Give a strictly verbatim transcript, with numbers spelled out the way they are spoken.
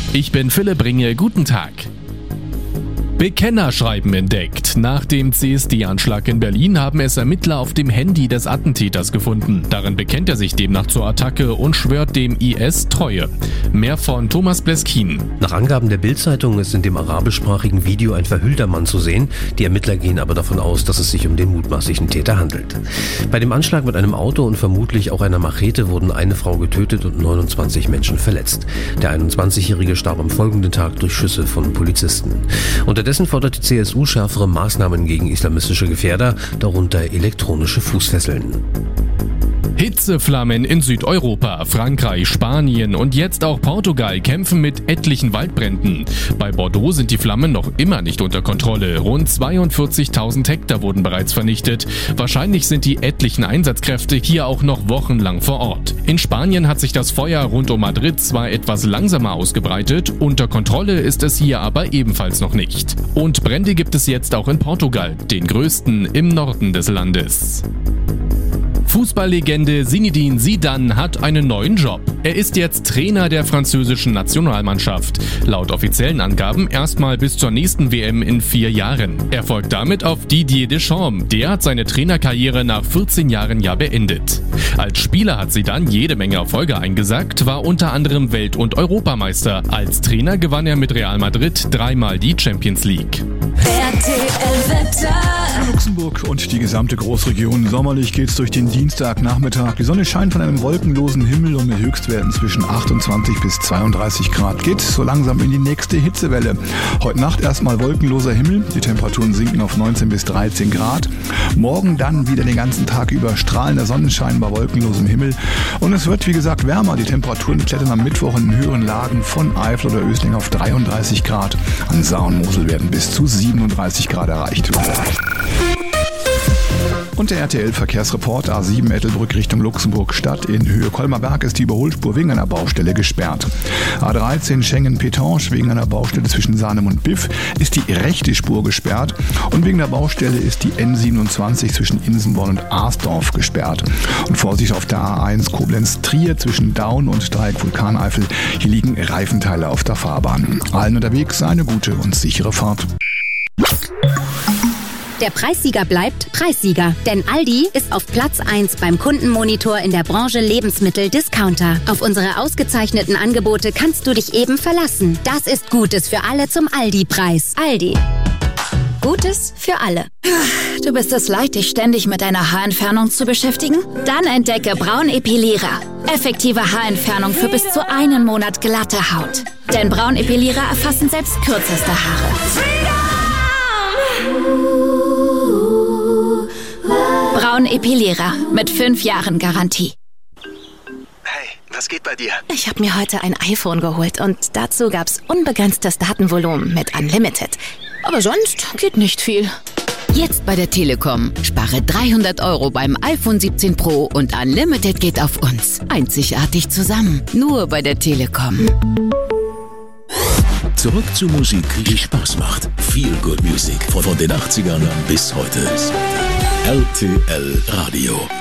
Ich bin Philipp Ringe, guten Tag. Bekennerschreiben entdeckt. Nach dem C S D-Anschlag in Berlin haben es Ermittler auf dem Handy des Attentäters gefunden. Darin bekennt er sich demnach zur Attacke und schwört dem I S Treue. Mehr von Thomas Bleskin. Nach Angaben der Bild-Zeitung ist in dem arabischsprachigen Video ein verhüllter Mann zu sehen. Die Ermittler gehen aber davon aus, dass es sich um den mutmaßlichen Täter handelt. Bei dem Anschlag mit einem Auto und vermutlich auch einer Machete wurden eine Frau getötet und neunundzwanzig Menschen verletzt. Der einundzwanzigjährige starb am folgenden Tag durch Schüsse von Polizisten. Unterdessen fordert die C S U schärfere Maßnahmen gegen islamistische Gefährder, darunter elektronische Fußfesseln. Hitzeflammen in Südeuropa, Frankreich, Spanien und jetzt auch Portugal kämpfen mit etlichen Waldbränden. Bei Bordeaux sind die Flammen noch immer nicht unter Kontrolle. Rund zweiundvierzigtausend Hektar wurden bereits vernichtet. Wahrscheinlich sind die etlichen Einsatzkräfte hier auch noch wochenlang vor Ort. In Spanien hat sich das Feuer rund um Madrid zwar etwas langsamer ausgebreitet, unter Kontrolle ist es hier aber ebenfalls noch nicht. Und Brände gibt es jetzt auch in Portugal, den größten im Norden des Landes. Fußballlegende Zinedine Zidane hat einen neuen Job. Er ist jetzt Trainer der französischen Nationalmannschaft. Laut offiziellen Angaben erstmal bis zur nächsten W M in vier Jahren. Er folgt damit auf Didier Deschamps. Der hat seine Trainerkarriere nach vierzehn Jahren ja beendet. Als Spieler hat Zidane jede Menge Erfolge eingesackt, war unter anderem Welt- und Europameister. Als Trainer gewann er mit Real Madrid dreimal die Champions League. R T L-Wetter. Luxemburg und die gesamte Großregion. Sommerlich geht's durch den Dienstagnachmittag. Die Sonne scheint von einem wolkenlosen Himmel und mit Höchstwerten zwischen achtundzwanzig bis zweiunddreißig Grad. Geht so langsam in die nächste Hitzewelle. Heute Nacht erstmal wolkenloser Himmel. Die Temperaturen sinken auf neunzehn bis dreizehn Grad. Morgen dann wieder den ganzen Tag über strahlender Sonnenschein bei wolkenlosem Himmel. Und es wird, wie gesagt, wärmer. Die Temperaturen klettern am Mittwoch in höheren Lagen von Eifel oder Ösling auf dreiunddreißig Grad. An Saar und Mosel werden bis zu siebenunddreißig Grad erreicht. Und der R T L-Verkehrsreport A sieben Ettelbrück Richtung Luxemburg-Stadt. In Höhe Kolmerberg ist die Überholspur wegen einer Baustelle gesperrt. A dreizehn Schengen-Petange wegen einer Baustelle zwischen Sahnem und Biff ist die rechte Spur gesperrt. Und wegen der Baustelle ist die N siebenundzwanzig zwischen Insenborn und Arsdorf gesperrt. Und Vorsicht auf der A eins Koblenz-Trier zwischen Daun und Dreieck Vulkaneifel. Hier liegen Reifenteile auf der Fahrbahn. Allen unterwegs eine gute und sichere Fahrt. Der Preissieger bleibt Preissieger, denn Aldi ist auf Platz eins beim Kundenmonitor in der Branche Lebensmittel-Discounter. Auf unsere ausgezeichneten Angebote kannst du dich eben verlassen. Das ist Gutes für alle zum Aldi-Preis. Aldi. Gutes für alle. Du bist es leid, dich ständig mit deiner Haarentfernung zu beschäftigen? Dann entdecke Braunepilierer. Effektive Haarentfernung für bis zu einen Monat glatte Haut. Denn Braunepilierer erfassen selbst kürzeste Haare. Braunepilierer mit fünf Jahren Garantie. Hey, was geht bei dir? Ich habe mir heute ein iPhone geholt und dazu gab's unbegrenztes Datenvolumen mit Unlimited. Aber sonst geht nicht viel. Jetzt bei der Telekom. Spare dreihundert Euro beim iPhone siebzehn Pro und Unlimited geht auf uns. Einzigartig zusammen. Nur bei der Telekom. Zurück zu Musik, die Spaß macht. Feel Good Music von den achtzigern bis heute. R T L Radio.